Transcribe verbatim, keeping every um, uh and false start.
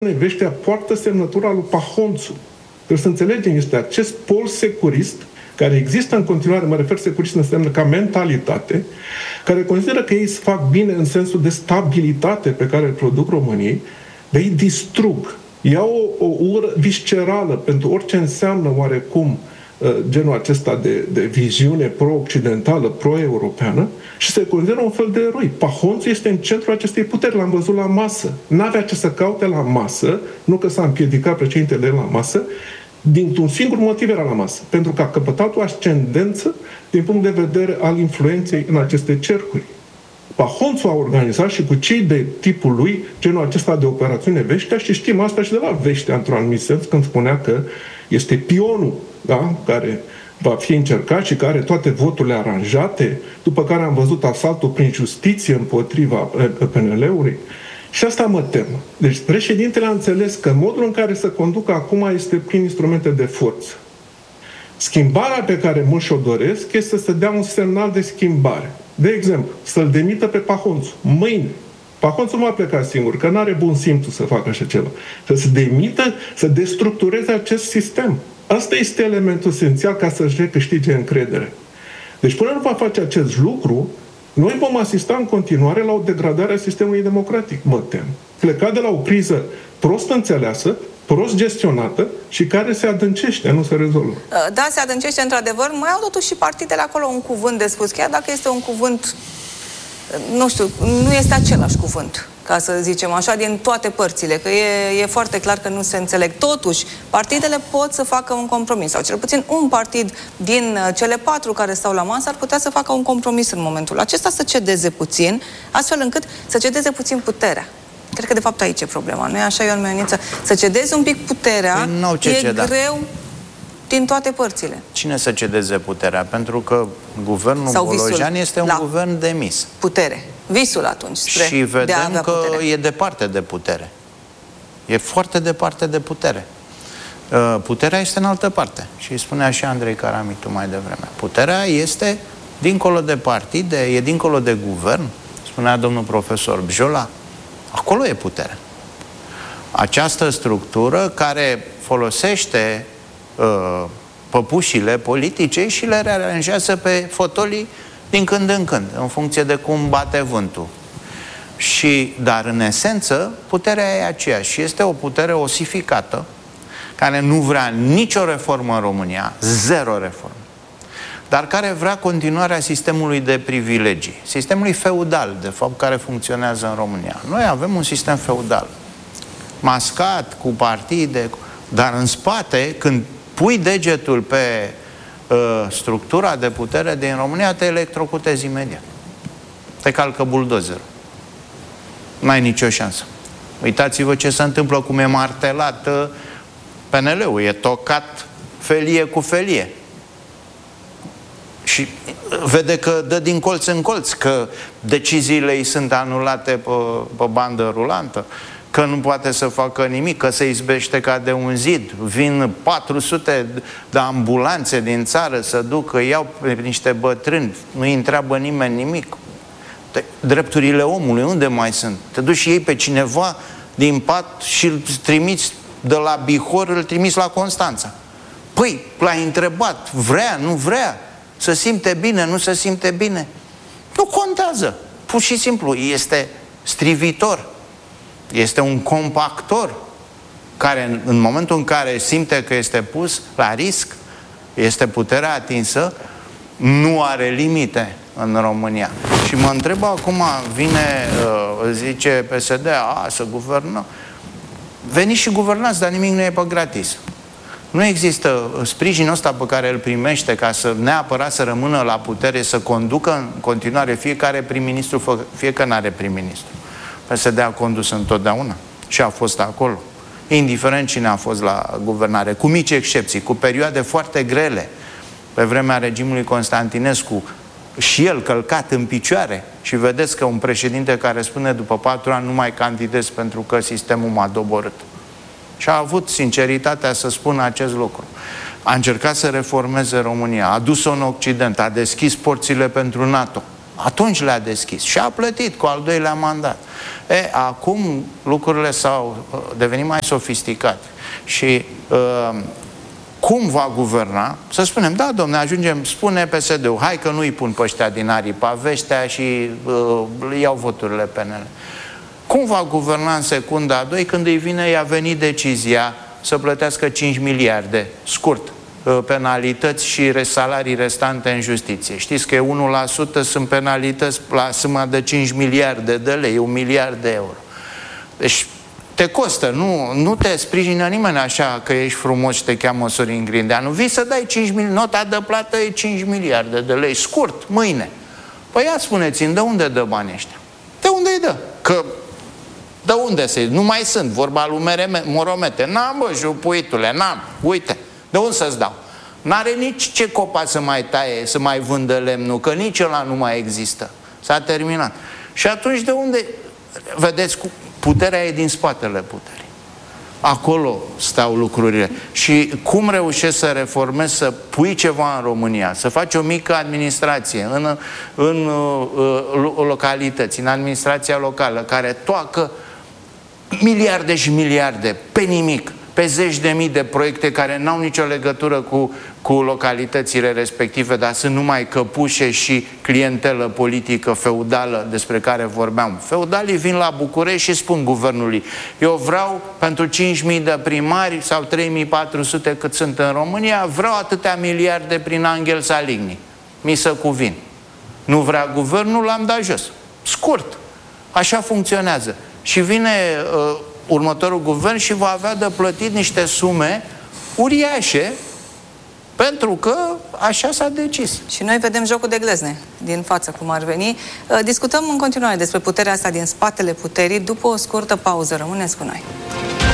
Vestea poartă semnătura lui Pahonțu. Trebuie să înțelegem, este acest pol securist care există în continuare, mă refer securist înseamnă ca mentalitate, care consideră că ei se fac bine în sensul de stabilitate pe care îl produc României, dar ei distrug. Iau o, o ură viscerală pentru orice înseamnă oarecum genul acesta de, de viziune pro-occidentală, pro-europeană și se consideră un fel de eroi. Pahonțu este în centrul acestei puteri, l-am văzut la masă. N-avea ce să caute la masă, nu că s-a împiedicat președintele la masă, dintr-un singur motiv era la masă, pentru că a căpătat o ascendență din punct de vedere al influenței în aceste cercuri. Pahonțu a organizat și cu cei de tipul lui genul acesta de operațiune Vestea și știm asta și de la Vestea într-un anumit sens când spunea că este pionul, da, care va fi încercat și care are toate voturile aranjate, după care am văzut asaltul prin justiție împotriva P N L-ului. Și asta mă tem. Deci președintele a înțeles că modul în care se conducă acum este prin instrumente de forță. Schimbarea pe care mulți și-o doresc este să dea un semnal de schimbare. De exemplu, să-l demită pe Pahonțu. Mâine. Pahonțu nu va pleca singur, că n-are bun simțul să facă așa ceva. Să se demită, să destructureze acest sistem. Asta este elementul esențial ca să-și recâștige încredere. Deci până nu va face acest lucru, noi vom asista în continuare la o degradare a sistemului democratic, mă tem. Plecat de la o criză prost înțeleasă, prost gestionată și care se adâncește, nu se rezolvă. Da, se adâncește într-adevăr. Mai au totuși și partidele acolo un cuvânt de spus, chiar dacă este un cuvânt, nu știu, nu este același cuvânt, ca să zicem așa, din toate părțile, că e, e foarte clar că nu se înțeleg. Totuși, partidele pot să facă un compromis, sau cel puțin un partid din cele patru care stau la masă ar putea să facă un compromis în momentul acesta, să cedeze puțin, astfel încât să cedeze puțin puterea. Cred că de fapt aici e problema, nu e așa, Ion Meniță? Să cedezi un pic puterea e ceda. greu din toate părțile. Cine să cedeze puterea? Pentru că guvernul Sau Bolojan visul. este un La guvern demis. Putere. Visul atunci spre și vedem de a avea că putere. e departe de putere. E foarte departe de putere. Puterea este în altă parte. Și spunea și Andrei Caramitu mai devreme. Puterea este dincolo de partide, e dincolo de guvern. Spunea domnul profesor Bjola. Acolo e puterea. Această structură care folosește uh, păpușile politice și le rearanjează pe fotolii din când în când, în funcție de cum bate vântul. Și, dar în esență, puterea e aceeași și este o putere osificată, care nu vrea nicio reformă în România, zero reformă, dar care vrea continuarea sistemului de privilegii, sistemului feudal, de fapt, care funcționează în România. Noi avem un sistem feudal, mascat, cu partide, dar în spate, când pui degetul pe uh, structura de putere din România, te electrocutezi imediat. Te calcă buldozerul. N-ai nicio șansă. Uitați-vă ce se întâmplă, cum e martelat uh, P N L-ul, e tocat felie cu felie. Și vede că dă din colț în colț, că deciziile îi sunt anulate pe, pe bandă rulantă, că nu poate să facă nimic, că se izbește ca de un zid. Vin patru sute de ambulanțe din țară să ducă, iau pe niște bătrâni, nu-i întreabă nimeni nimic. Drepturile omului, unde mai sunt? Te duci și iei pe cineva din pat și îl trimiți de la Bihor, îl trimiți la Constanța. Păi, l-ai întrebat, vrea, nu vrea? Să simte bine, nu se simte bine? Nu contează. Pur și simplu, este strivitor. Este un compactor care, în momentul în care simte că este pus la risc, este puterea atinsă, nu are limite în România. Și mă întreb acum, vine, zice P S D, a, să guvernăm. Veniți și guvernați, dar nimic nu e pe gratis. Nu există sprijinul ăsta pe care îl primește ca să neapărat să rămână la putere, să conducă în continuare fiecare prim-ministru, fie că n-are prim-ministru. P S D a condus întotdeauna și a fost acolo, indiferent cine a fost la guvernare, cu mici excepții, cu perioade foarte grele, pe vremea regimului Constantinescu, și el călcat în picioare. Și vedeți că un președinte care spune după patru ani nu mai candidez pentru că sistemul m-a doborât. Și a avut sinceritatea să spună acest lucru. A încercat să reformeze România, a dus-o în Occident, a deschis porțile pentru NATO, Atunci le-a deschis și a plătit cu al doilea mandat. E, acum lucrurile s-au devenit mai sofisticate. Și uh, cum va guverna? Să spunem, da, domne, ajungem, spune P S D-ul, hai că nu-i pun pe ăștia din aripa veștea și uh, iau voturile P N L. Cum va guverna în secunda a doi când îi vine, i-a venit decizia să plătească cinci miliarde, scurt, penalități și salarii restante în justiție. Știți că unu la sută sunt penalități la suma de cinci miliarde de lei, un miliard de euro. Deci te costă, nu, nu te sprijină nimeni așa că ești frumos și te cheamă Sorin Grindeanu. Vii să dai cinci miliarde, nota de plată e cinci miliarde de lei, scurt, mâine. Păi ia spuneți-mi, de unde dă banii ăștia? De unde îi dă? Că de unde se Nu mai sunt, vorba lui Moromete. N-am, bă, jupuitule, n-am. Uite, de unde să-ți dau? N-are nici ce copa să mai taie, să mai vândă lemnul, că nici ăla nu mai există. S-a terminat. Și atunci de unde... Vedeți, puterea e din spatele puterii. Acolo stau lucrurile. Și cum reușești să reformezi, să pui ceva în România, să faci o mică administrație în, în uh, localități, în administrația locală, care toacă miliarde și miliarde pe nimic, pe zeci de mii de proiecte care n-au nicio legătură cu, cu localitățile respective, dar sunt numai căpușe și clientelă politică feudală despre care vorbeam. Feudalii vin la București și spun guvernului: eu vreau pentru cinci mii de primari sau trei mii patru sute cât sunt în România, vreau atâtea miliarde prin Angel Saligny. Mi se cuvin. Nu vrea guvernul, l-am dat jos. Scurt. Așa funcționează. Și vine uh, următorul guvern și va avea de plătit niște sume uriașe pentru că așa s-a decis. Și noi vedem jocul de glezne din față, cum ar veni. Discutăm în continuare despre puterea asta din spatele puterii după o scurtă pauză. Rămâneți cu noi.